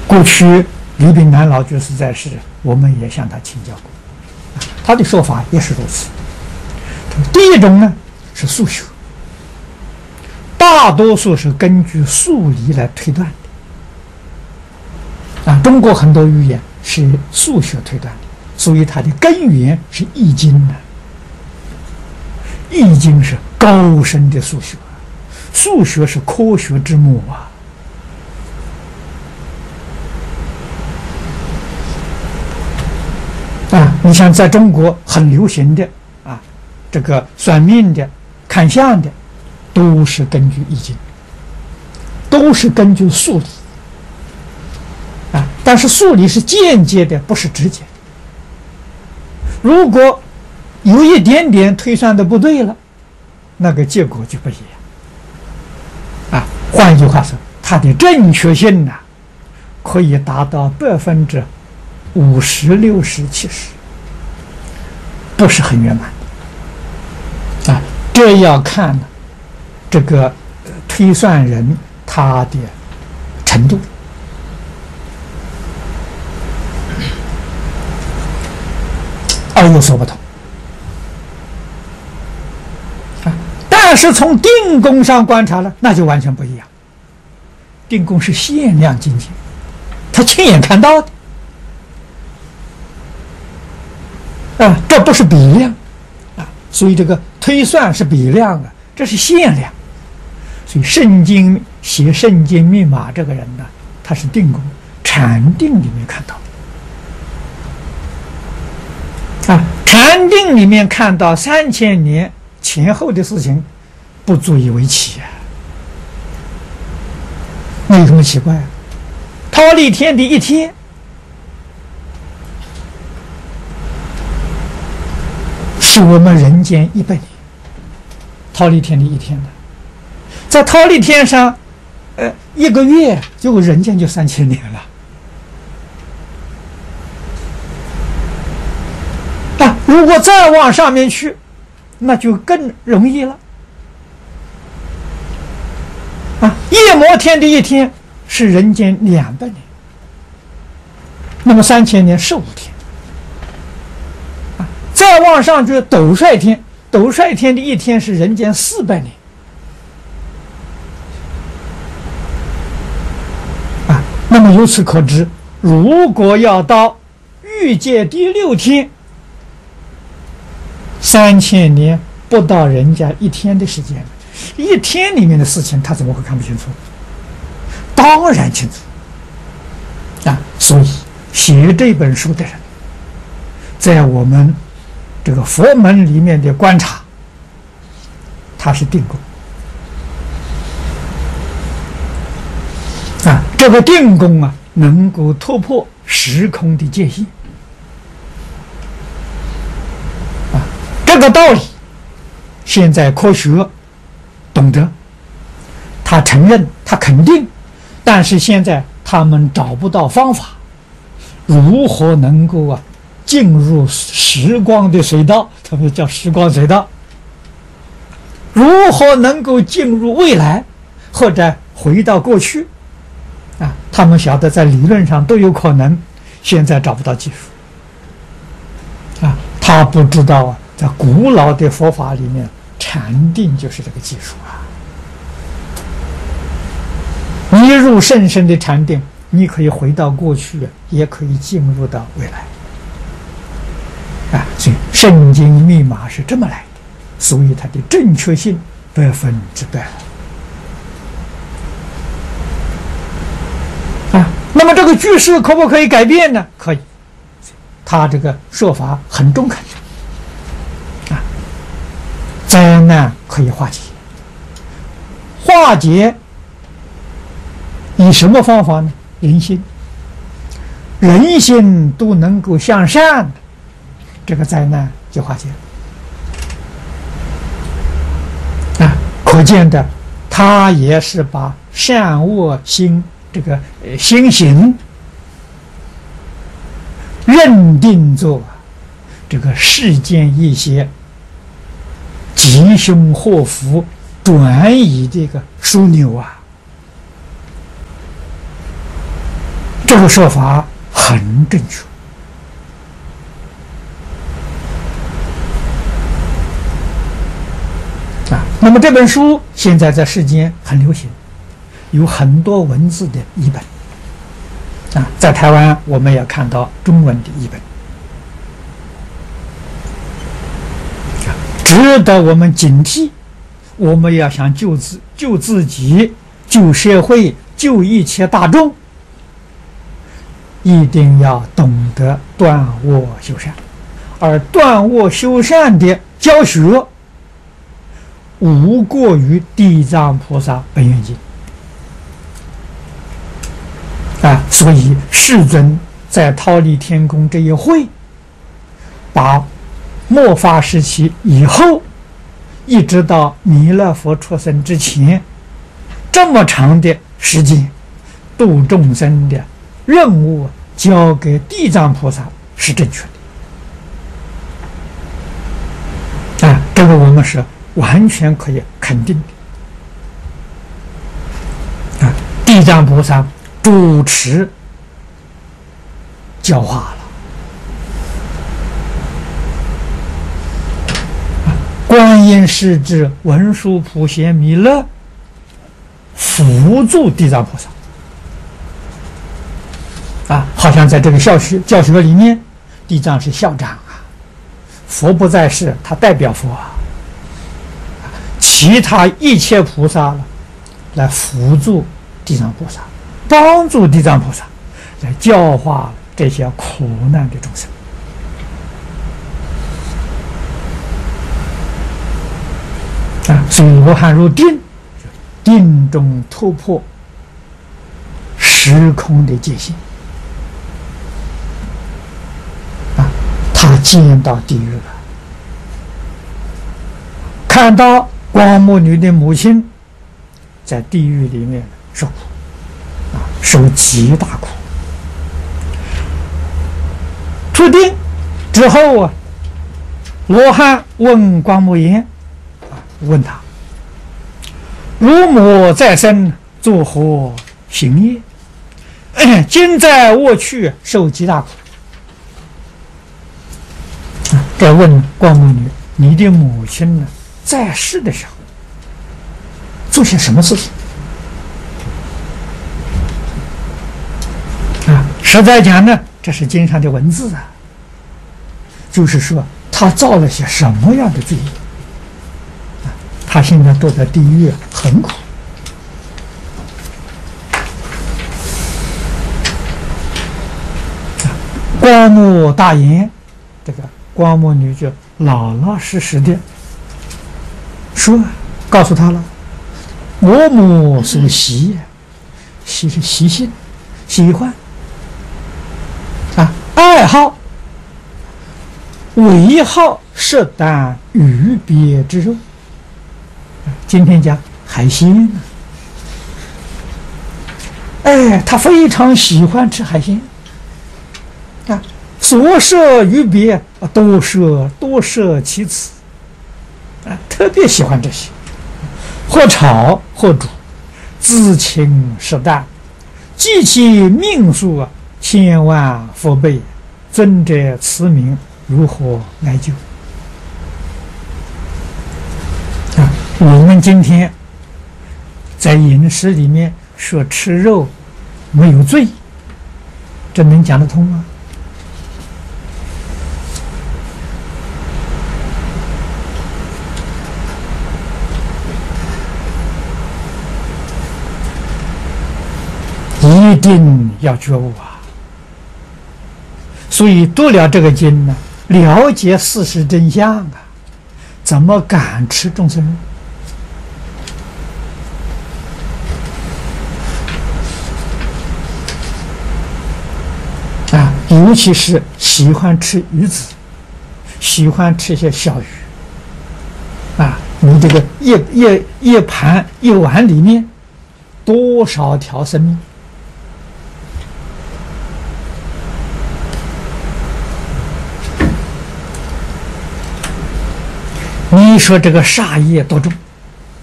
过去李炳南老居士在世，我们也向他请教过，他的说法也是如此。第一种呢是数学，大多数是根据数理来推断的。中国很多语言是数学推断的，所以它的根源是易经的。易经是高深的数学，数学是科学之母啊。你像在中国很流行的这个算命的、看相的，都是根据易经，都是根据数理但是数理是间接的，不是直接的。如果有一点点推算的不对了，那个结果就不一样换一句话说，它的正确性可以达到50%、60%、70%，不是很圆满这要看这个推算人他的程度而有所不同但是从定功上观察了，那就完全不一样。定功是限量境界，他亲眼看到的这不是比量所以这个推算是比量这是限量。所以写圣经密码这个人他是定功，禅定里面看到禅定里面看到3000年前后的事情，不足以为奇那有什么奇怪忉利天的一天是我们人间100年，忉利天的一天在忉利天上1个月就人间就3000年了如果再往上面去，那就更容易了夜摩天的一天是人间200年，那么3000年15天再往上去斗率天，斗率天的一天是人间400年那么由此可知，如果要到欲界第6天，3000年不到人家1天的时间，1天里面的事情他怎么会看不清楚？当然清楚所以写这本书的人，在我们这个佛门里面的观察，他是定功这个定功能够突破时空的界限这个道理现在科学懂得，他承认，他肯定，但是现在他们找不到方法，如何能够进入时光的隧道，他们叫时光隧道，如何能够进入未来或者回到过去他们晓得在理论上都有可能，现在找不到技术他不知道在古老的佛法里面，禅定就是这个技术你入甚深的禅定，你可以回到过去，也可以进入到未来所以圣经密码是这么来的，所以它的正确性100%那么这个句式可不可以改变呢？可以，他这个说法很中肯灾难可以化解，化解以什么方法呢？人心，人心都能够向善，这个灾难就化解了可见的他也是把善恶心这个心行认定作这个世间一些吉凶祸福转移这个枢纽这个说法很正确啊。那么这本书现在在世间很流行，有很多文字的译本啊，在台湾我们也看到中文的译本，值得我们警惕。我们要想救自己、救社会、救一切大众，一定要懂得断恶修善。而断恶修善的教学，无过于地藏菩萨本愿经啊。所以世尊在忉利天宫这一会，把末法时期以后一直到弥勒佛出生之前这么长的时间度众生的任务交给地藏菩萨是正确的啊，这个我们是完全可以肯定的啊。地藏菩萨主持教化了，观音世至文殊普贤弥勒辅助地藏菩萨啊，好像在这个教学里面，地藏是校长啊，佛不在世，他代表佛啊，其他一切菩萨来辅助地藏菩萨，帮助地藏菩萨来教化这些苦难的众生啊。所以罗汉入定，定中突破时空的界限啊，他见到地狱了，看到光目女的母亲在地狱里面受苦啊，受极大苦。出定之后啊，罗汉问光目言啊，问他：如母在生，作何行业？今在我去，受极大苦。再问光目女：你的母亲呢，在世的时候做些什么事情？啊，实在讲呢，这是经上的文字啊，就是说他造了些什么样的罪业啊？他现在堕在地狱很苦。光目大言，这个光目女就老老实实的说，告诉他了：我母所喜，喜是习性，喜欢啊，爱好，唯好适当鱼鳖之肉。今天讲海鲜呢，他非常喜欢吃海鲜啊，所摄鱼鳖多摄其词啊，特别喜欢这些，或炒或煮，自请适当，记其命数啊，千万佛倍，尊者慈名，如何来救啊？我们今天在饮食里面说吃肉没有罪，这能讲得通吗？一定要觉悟啊！所以读了这个经呢，了解事实真相啊，怎么敢吃众生肉啊？尤其是喜欢吃鱼子，喜欢吃一些小鱼啊，你这个一盘一碗里面多少条生命？你说这个杀业多重？